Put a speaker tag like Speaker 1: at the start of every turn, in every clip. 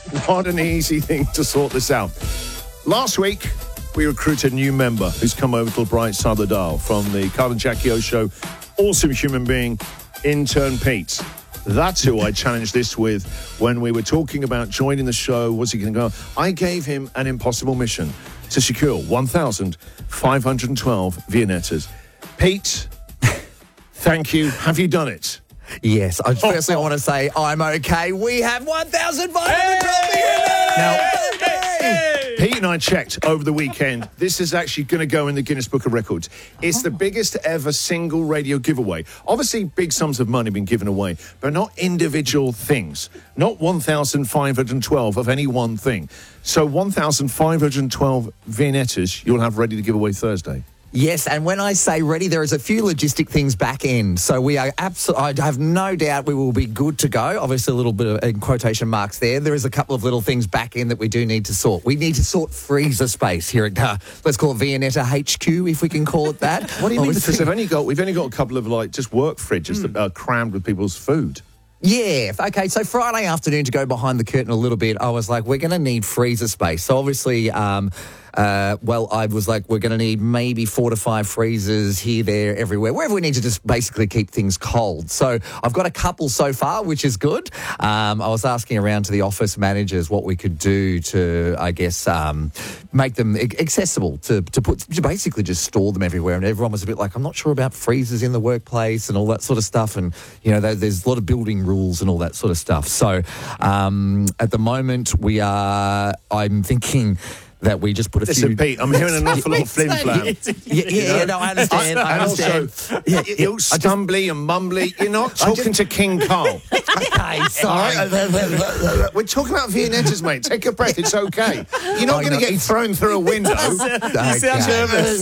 Speaker 1: Not an easy thing to sort this out. Last week, we recruited a new member who's come over to the bright side of the dial from the Carl and Jackie O show. Awesome human being, intern Pete. That's who I challenged this with when we were talking about joining the show. Was he going to go? I gave him an impossible mission to secure 1,512 Viennettas. Pete, thank you. Have you done it?
Speaker 2: Yes. Firstly, I want to say I'm okay. We have 1,512 Viennettas!
Speaker 1: Now, Pete and I checked over the weekend. This is actually going to go in the Guinness Book of Records. It's the biggest ever single radio giveaway. Obviously, big sums of money have been given away, but not individual things. Not 1,512 of any one thing. So 1,512 Viennettas you'll have ready to give away Thursday.
Speaker 2: Yes, and when I say ready, there is a few logistic things back end. So we are I have no doubt we will be good to go. Obviously, a little bit of in quotation marks there. There is a couple of little things back end that we do need to sort. We need to sort freezer space here at, let's call it Viennetta HQ, if we can call it that.
Speaker 1: What do you mean? Because we've only got a couple of, just work fridges that are crammed with people's food.
Speaker 2: Yeah, okay, so Friday afternoon, to go behind the curtain a little bit, I was like, we're going to need freezer space. So obviously, I was like, we're going to need maybe 4 to 5 freezers here, there, everywhere, wherever we need to just basically keep things cold. So I've got a couple so far, which is good. I was asking around to the office managers what we could do to, I guess, make them accessible, to basically just store them everywhere. And everyone was a bit like, I'm not sure about freezers in the workplace and all that sort of stuff. And, there's a lot of building rules and all that sort of stuff. So at the moment, I'm thinking that we just put a few...
Speaker 1: Listen, Pete, I'm hearing an awful lot of flim-flam.
Speaker 2: I understand.
Speaker 1: And also, you're stumbly and mumbly. You're not talking to King Carl.
Speaker 2: Okay, sorry.
Speaker 1: We're talking about Viennettas, mate. Take a breath. It's okay. You're not going to get thrown through a window.
Speaker 3: You sound nervous.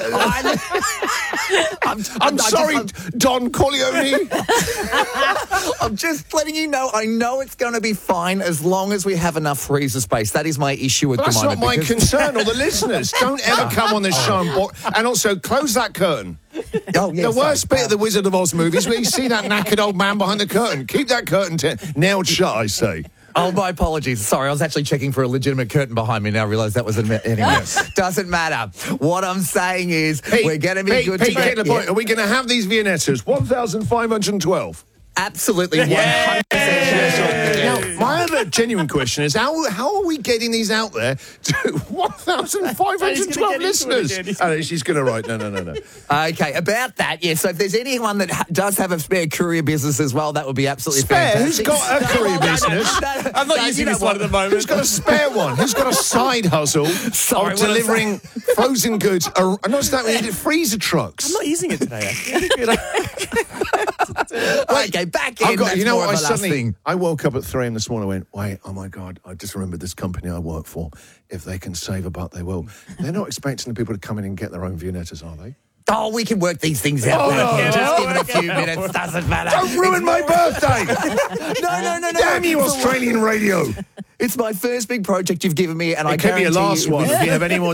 Speaker 1: I'm sorry, Don Corleone.
Speaker 2: I'm just letting you know, I know it's going to be fine as long as we have enough freezer space. That is my issue at the moment.
Speaker 1: That's not my concern, or the listeners. Don't ever come on this show and also close that curtain.
Speaker 2: Oh, yes,
Speaker 1: the worst bit of the Wizard of Oz movies where you see that knackered old man behind the curtain. Keep that curtain nailed shut, I say.
Speaker 2: Oh, my apologies. Sorry, I was actually checking for a legitimate curtain behind me. Now I realise that was anyway. Doesn't matter. What I'm saying is we're going to be good to
Speaker 1: get the point. Are we going to have these Viennettas? 1,512.
Speaker 2: Absolutely, 100%.
Speaker 1: Now, my other genuine question is, how are we getting these out there to 1,512 listeners? Oh, she's going to write, no.
Speaker 2: Okay, about that, yeah. So if there's anyone that does have a spare courier business as well, that would be absolutely fantastic.
Speaker 1: Who's got a courier business?
Speaker 3: I'm not using this one at the moment.
Speaker 1: Who's got a spare one? Who's got a side hustle of delivering frozen goods? Freezer trucks.
Speaker 3: I'm not using it today, actually.
Speaker 2: Okay, back in.
Speaker 1: I woke up at 3 a.m. this morning and went, wait, oh my God, I just remembered this company I work for. If they can save a buck, they will. They're not expecting the people to come in and get their own Viennettas, are they?
Speaker 2: Oh, we can work these things out. Just give it a few minutes. Doesn't matter.
Speaker 1: Don't ruin my birthday.
Speaker 2: No.
Speaker 1: Damn you, Australian radio.
Speaker 2: It's my first big project you've given me, and
Speaker 1: it could be your last one if you have any more.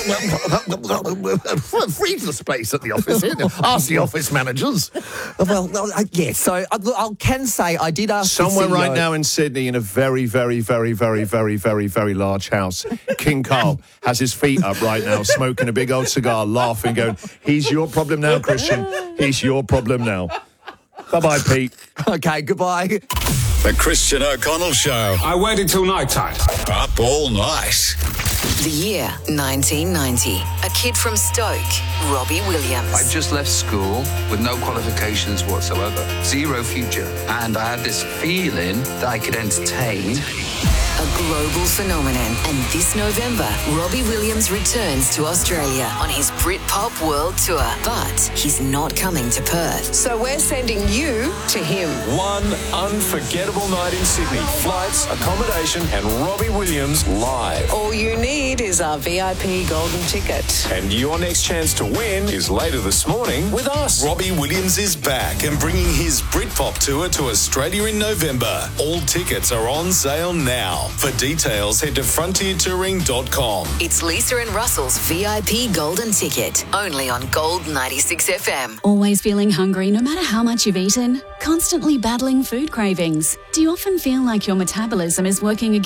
Speaker 2: Freezer space at the office.
Speaker 1: Ask the office managers.
Speaker 2: Well, yes. So I can say I did ask
Speaker 1: somewhere right now in Sydney, in a very, very, very, very, very, very, very large house. King Carl has his feet up right now, smoking a big old cigar, laughing, going, "He's your problem now, Christian. He's your problem now." Bye-bye, Pete.
Speaker 2: Okay, goodbye.
Speaker 4: The Christian O'Connell Show.
Speaker 5: I waited till night time.
Speaker 4: Up all night.
Speaker 6: The year 1990. A kid from Stoke, Robbie Williams.
Speaker 7: I just left school with no qualifications whatsoever. Zero future. And I had this feeling that I could entertain.
Speaker 6: A global phenomenon. And this November, Robbie Williams returns to Australia on his Britpop World Tour. But he's not coming to Perth. So we're sending you to him.
Speaker 8: One unforgettable night in Sydney. Flights, accommodation, and Robbie Williams live.
Speaker 6: All you need is our VIP golden ticket.
Speaker 8: And your next chance to win is later this morning with us.
Speaker 4: Robbie Williams is back and bringing his Britpop tour to Australia in November. All tickets are on sale now. For details, head to frontiertouring.com.
Speaker 6: It's Lisa and Russell's VIP golden ticket. Only on Gold 96 FM.
Speaker 9: Always feeling hungry no matter how much you've eaten? Constantly battling food cravings? Do you often feel like your metabolism is working against